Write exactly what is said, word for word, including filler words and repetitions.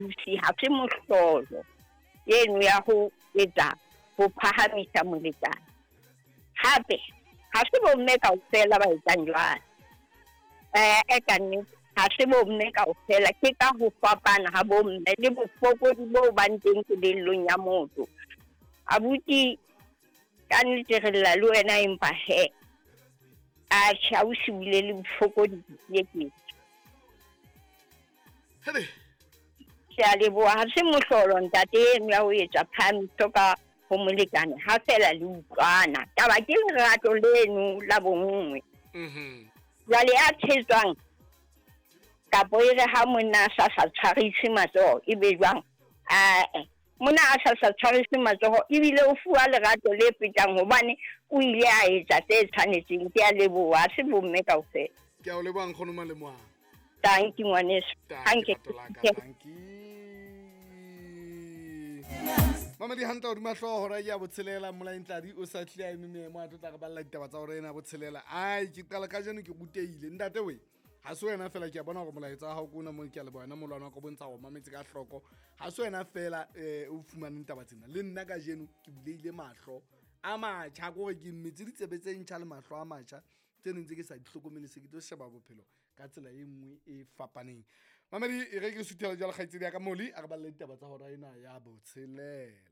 thusi ha se mohlolo eno ya ho etsa ho phahamisa molekane. Hape ha se bomme kaofela ba etsang jwalo. Eh e ka nnete ha se bomme kaofela, ke ka ho fapana ha bomme le bofokodi bo bang teng kelellong ya motho. Abuti ka nnete re lla le wena empa he a tjha o se bile le bofokodi ye ke. Hele Se a leboha, ha se mohlolo ntate eno ya ho etsa phamiso ka ho molekane ha fela le utlwana. Taba ke lerato leno la bonngwe. mhm Jwale ya tshetswang kapo e re ha monna sa sa tshwarise matsoho e be jwang? Eh monna a sa sa tshwarise matsoho ebile o fuwa lerato le fetang hobane o ile a etsa tse tshwanetseng. Ke a leboha, se bomme kaofela. ke a o leboha nkgono Malemoha. Thank you ngwaneso. Tanki batolaka, tanki. Mama di hanta hodima hloho hora ya botshelela molaeng tladi o sa tlile a eme mo a tla ka balla ditaba tsa hore ena botshelela. Ai ke qala ka jeno ke ruteile ntate we. Ha se wena fela ke a bona hore molaetsa wa hao ke una mo ke a le bona molwana wa go bontsha go mametse ka hloko. Ha se wena fela eh o fumana ditaba tsena. Le nna ka jeno ke buleile mahlo a matjha go ke mmetse ditsebe tse ntjha le mahlo a matjha tseno ntse ke sa dihlokomele se ke tlo sheba bophelo ka tsela e nngwe e fapaneng. Mamedi e re ke suthela jalo kgaitsedi ya ka moli a re balla ditaba tsa hora ena ya botshelela.